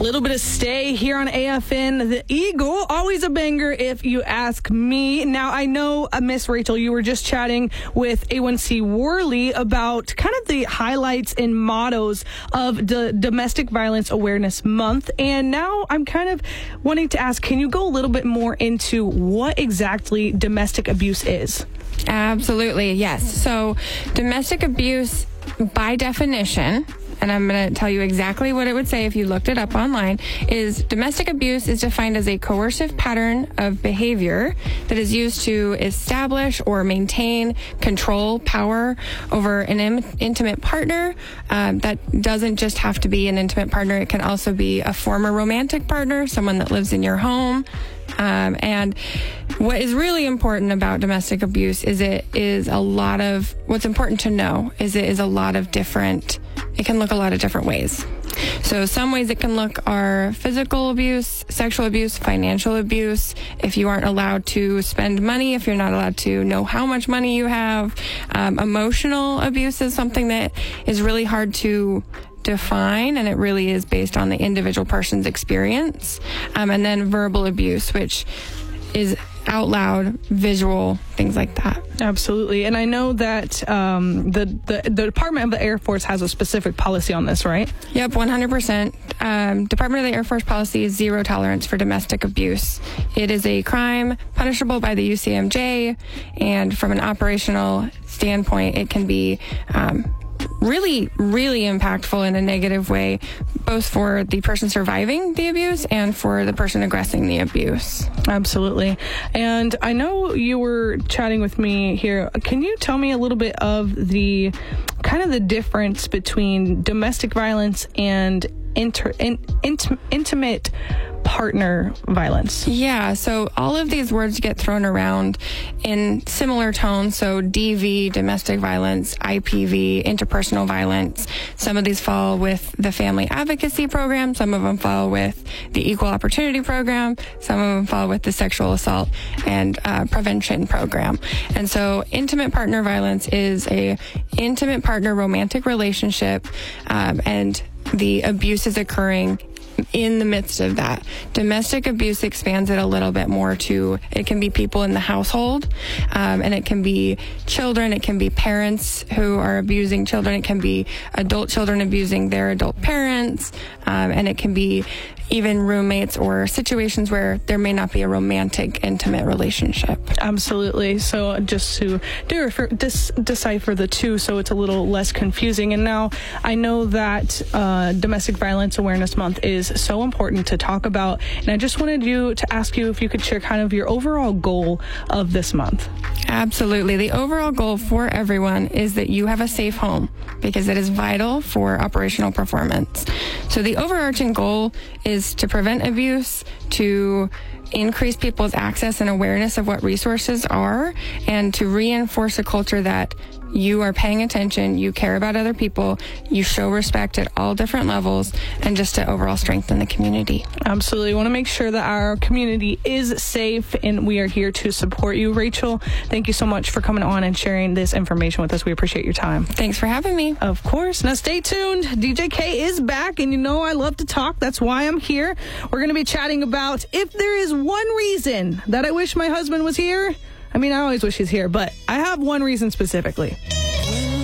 little bit of Stay here on AFN. The Eagle, always a banger if you ask me. Now, I know, Miss Rachel, you were just chatting with A1C Worley about kind of the highlights and mottos of the Domestic Violence Awareness Month. And now I'm kind of wanting to ask, can you go a little bit more into what exactly domestic abuse is? Absolutely, yes. So domestic abuse, by definition, and I'm going to tell you exactly what it would say if you looked it up online, is domestic abuse is defined as a coercive pattern of behavior that is used to establish or maintain control, power over an intimate partner. That doesn't just have to be an intimate partner. It can also be a former romantic partner, someone that lives in your home. And what is really important about domestic abuse is what's important to know is it is a lot of different, it can look a lot of different ways. So some ways it can look are physical abuse, sexual abuse, financial abuse. If you aren't allowed to spend money, if you're not allowed to know how much money you have, emotional abuse is something that is really hard to define, and it really is based on the individual person's experience. And then verbal abuse, which is out loud, visual, things like that. Absolutely. And I know that the Department of the Air Force has a specific policy on this, right? Yep, 100%. Department of the Air Force policy is zero tolerance for domestic abuse. It is a crime punishable by the UCMJ, and from an operational standpoint, it can be really, really impactful in a negative way, both for the person surviving the abuse and for the person aggressing the abuse. Absolutely. And I know you were chatting with me here. Can you tell me a little bit of the kind of the difference between domestic violence and intimate partner violence? Yeah, so all of these words get thrown around in similar tones. So DV, domestic violence, IPV, interpersonal violence. Some of these fall with the family advocacy program. Some of them fall with the equal opportunity program. Some of them fall with the sexual assault and prevention program. And so intimate partner violence is a intimate partner romantic relationship, and the abuse is occurring in the midst of that. Domestic abuse expands it a little bit more to, it can be people in the household, and it can be children, it can be parents who are abusing children, it can be adult children abusing their adult parents, and it can be even roommates or situations where there may not be a romantic, intimate relationship. Absolutely. So just to decipher the two so it's a little less confusing. And now I know that Domestic Violence Awareness Month is so important to talk about. And I just wanted to ask you if you could share kind of your overall goal of this month. Absolutely. The overall goal for everyone is that you have a safe home, because it is vital for operational performance. So the overarching goal is to prevent abuse, to increase people's access and awareness of what resources are, and to reinforce a culture that you are paying attention, you care about other people, you show respect at all different levels, and just to overall strengthen the community. Absolutely. We want to make sure that our community is safe, and we are here to support you. Rachel, thank you so much for coming on and sharing this information with us. We appreciate your time. Thanks for having me. Of course. Now stay tuned. DJ K is back, and you know I love to talk. That's why I'm here. We're going to be chatting about if there is one reason that I wish my husband was here. I mean, I always wish he's here, but I have one reason specifically.